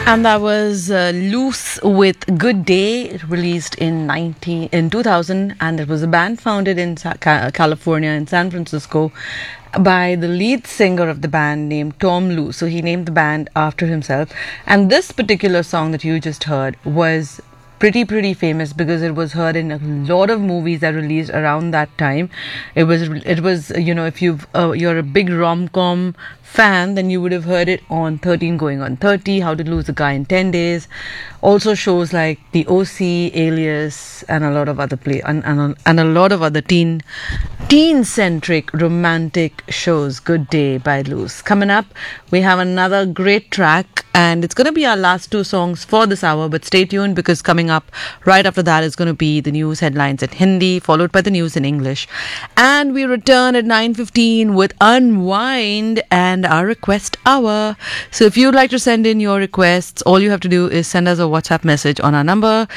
And that was Loose with Good Day, released in 2000, and it was a band founded in California, in San Francisco, by the lead singer of the band named Tom Luce. So he named the band after himself. And this particular song that you just heard was pretty famous because it was heard in a lot of movies that released around that time. It was if you're a big rom-com fan, then you would have heard it on 13 Going on 30, How to Lose a Guy in 10 Days. Also shows like The OC, Alias, and a lot of other and a lot of other teen-centric romantic shows. Good Day by Luce. Coming up, we have another great track, and it's going to be our last two songs for this hour, but stay tuned because coming up right after that is going to be the news headlines in Hindi, followed by the news in English. And we return at 9:15 with Unwind and our request hour. So if you'd like to send in your requests, all you have to do is send us a WhatsApp message on our number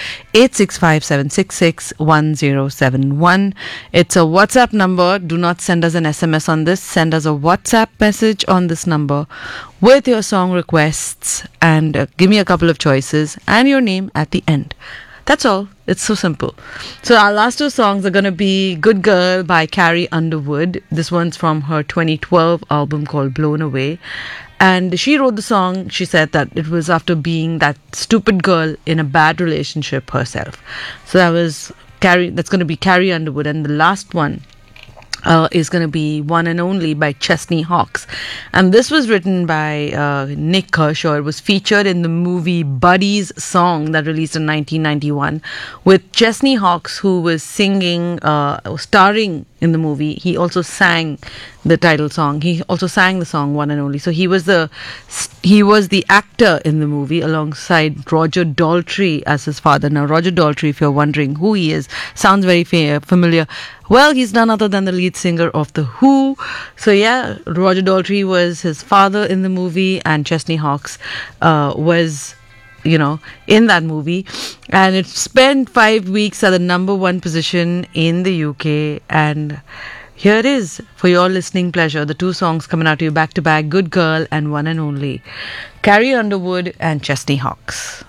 865-766-1071. It's a WhatsApp number. Do not send us an SMS on this. Send us a WhatsApp message on this number with your song requests and give me a couple of choices and your name at the end. That's all. It's so simple. So our last two songs are going to be Good Girl by Carrie Underwood. This one's from her 2012 album called Blown Away. And she wrote the song. She said that it was after being that stupid girl in a bad relationship herself. So that's going to be Carrie Underwood. And the last one is going to be One and Only by Chesney Hawkes. And this was written by Nick Kershaw. It was featured in the movie Buddies song that released in 1991 with Chesney Hawkes, who was starring in the movie. He also sang the title song. He also sang the song One and Only. So he was the actor in the movie alongside Roger Daltrey as his father. Now, Roger Daltrey, if you're wondering who he is, sounds very familiar. Well, he's none other than the lead singer of The Who. So yeah, Roger Daltrey was his father in the movie, and Chesney Hawkes was in that movie, and it spent 5 weeks at the number one position in the UK. And here it is for your listening pleasure, the two songs coming out to you back to back, Good Girl and One and Only, Carrie Underwood and Chesney Hawkes.